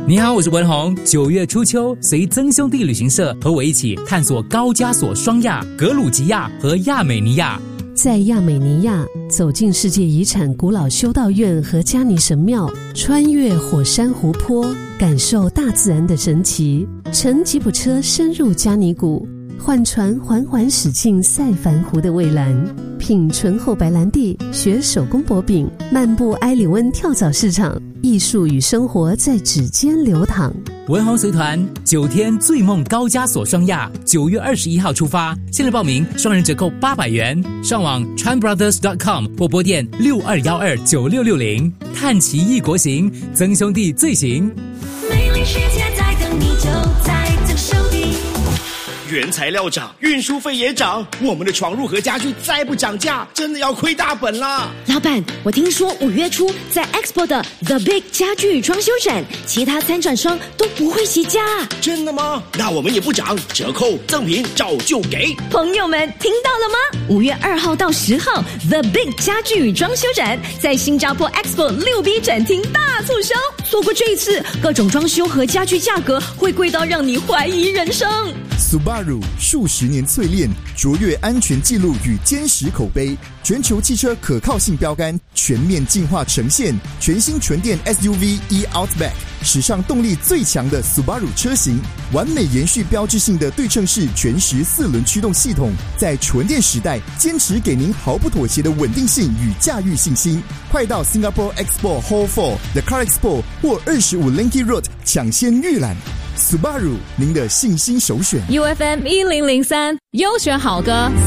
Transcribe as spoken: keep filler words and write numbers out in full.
你好，我是文宏。九月初秋，随曾兄弟旅行社和我一起探索高加索双亚、格鲁吉亚和亚美尼亚。 在亚美尼亚，走进世界遗产古老修道院和加尼神庙，穿越火山湖泊，感受大自然的神奇，乘吉普车深入加尼谷，换船缓缓驶进塞凡湖的蔚蓝，品醇厚白兰地，学手工薄饼，漫步埃里温跳蚤市场，艺术与生活在指尖流淌。 文宏随团九天醉梦高加索双亚，九月二十一号出发，现在报名双人折扣八百元，上网 tran brothers dot com 或拨电六二一二九六六零，探奇异国行，曾兄弟最行。 美丽世界在等你，就在曾兄弟。 原材料涨，运输费也涨，我们的床褥和家具再不涨价，真的要亏大本啦！ 老板，我听说五月初在 Expo 的 The Big 家具与装修展，其他参展商都不会起价。 真的吗？那我们也不涨，折扣赠品照旧给。 朋友们听到了吗？五月二号到十号 The Big 家具与装修展在新加坡 Expo 六 B 展厅大促销，错过这一次，各种装修和家具价格会贵到让你怀疑人生。 Subaru 数十年淬炼，卓越安全记录与坚实口碑，全球汽车可靠性标杆全面进化呈现。全新纯电 S U V e-Outback， 史上动力最强的 Subaru 车型，完美延续标志性的对称式全时四轮驱动系统，在纯电时代坚持给您毫不妥协的稳定性与驾驭信心。快到 Singapore Expo Hall 四 The Car Expo 或二十五 Linky Road 抢先预览。Subaru， 您的信心首选。 U F M 一零零三优选好歌。